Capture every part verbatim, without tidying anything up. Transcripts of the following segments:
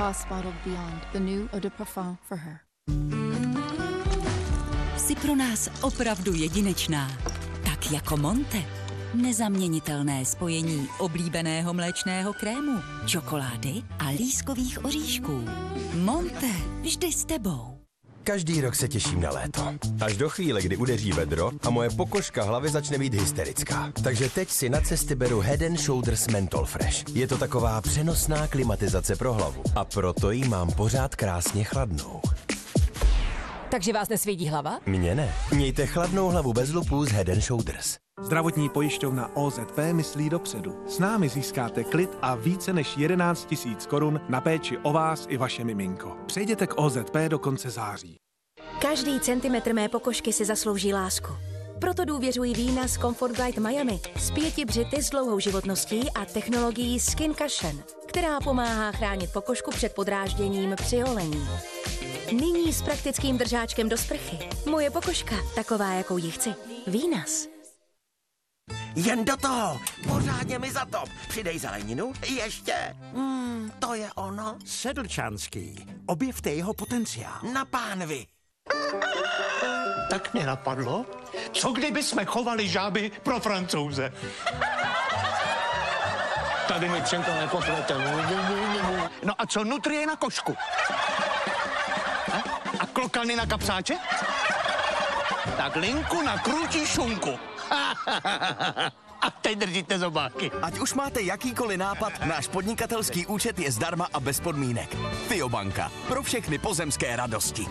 Boss Bottled Beyond, the new eau de parfum for her. Jsi pro nás opravdu jedinečná. Tak jako Monte. Nezaměnitelné spojení oblíbeného mléčného krému, čokolády a lískových oříšků. Monte, vždy s tebou. Každý rok se těším na léto. Až do chvíle, kdy udeří vedro a moje pokožka hlavy začne být hysterická. Takže teď si na cesty beru Head and Shoulders Menthol Fresh. Je to taková přenosná klimatizace pro hlavu. A proto ji mám pořád krásně chladnou. Takže vás nesvědí hlava? Mně ne. Mějte chladnou hlavu bez lupů z Head and Shoulders. Zdravotní pojišťovna O Z P myslí dopředu. S námi získáte klid a více než jedenáct tisíc korun na péči o vás i vaše miminko. Přejděte k O Z P do konce září. Každý centimetr mé pokožky si zaslouží lásku. Proto důvěřuji vína z Comfort Guide Miami s pěti břity s dlouhou životností a technologií Skin Cushion, která pomáhá chránit pokožku před podrážděním při holení. Nyní s praktickým držáčkem do sprchy. Moje pokožka, taková, jakou ji chci. Vínas. Jen do toho! Pořádně mi zatop! Přidej zeleninu, ještě! Hmm, to je ono. Sedlčanský. Objevte jeho potenciál. Na pánvi. Tak mě napadlo, co kdyby jsme chovali žáby pro Francouze? Tady mi přento nepoplete. No a co nutrie na košku? A, a klokany na kapsáče? Tak linku na krůčí šunku. A teď držíte zobáky. Ať už máte jakýkoliv nápad, náš podnikatelský účet je zdarma a bez podmínek. Fiobanka. Pro všechny pozemské radosti.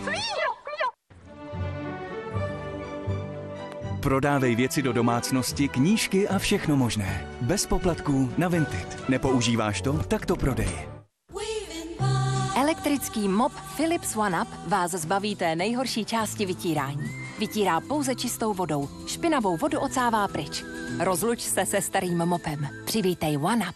Prodávej věci do domácnosti, knížky a všechno možné. Bez poplatků na Vinted. Nepoužíváš to? Tak to prodej. Elektrický mop Philips OneUp vás zbaví té nejhorší části vytírání. Vytírá pouze čistou vodou. Špinavou vodu ocává pryč. Rozluč se se starým mopem. Přivítej OneUp.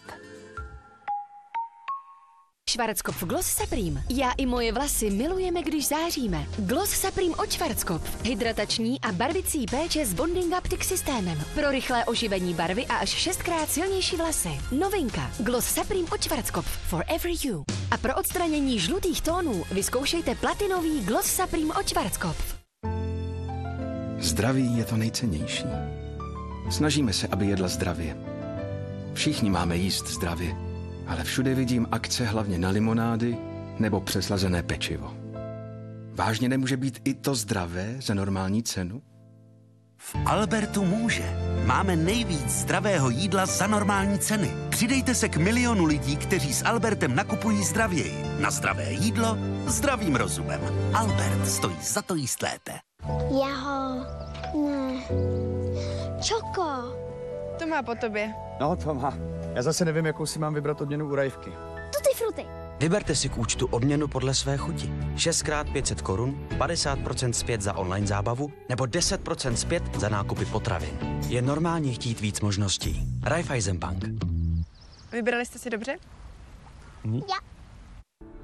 Schwarzkopf Gloss Supreme. Já i moje vlasy milujeme, když záříme. Gloss Supreme od Schwarzkopf. Hydratační a barvicí péče s Bonding Optic systémem. Pro rychlé oživení barvy a až šestkrát silnější vlasy. Novinka. Gloss Supreme od Schwarzkopf. Forever you. A pro odstranění žlutých tónů vyzkoušejte platinový Gloss Supreme od Schwarzkopf. Zdraví je to nejcennější. Snažíme se, aby jedla zdravě. Všichni máme jíst zdravě, ale všude vidím akce hlavně na limonády nebo přeslazené pečivo. Vážně nemůže být i to zdravé za normální cenu? V Albertu může. Máme nejvíc zdravého jídla za normální ceny. Přidejte se k milionu lidí, kteří s Albertem nakupují zdravěji. Na zdravé jídlo zdravým rozumem. Albert stojí za to jíst lépe. Jaho, ne, čoko. To má po tobě. No, to má. Já zase nevím, jakou si mám vybrat odměnu u Rajvky. Tutti fruty. Vyberte si k účtu odměnu podle své chuti. šest krát pět set korun, padesát procent zpět za online zábavu nebo deset procent zpět za nákupy potravin. Je normálně chtít víc možností. Raiffeisenbank. Vybrali jste si dobře? Ja.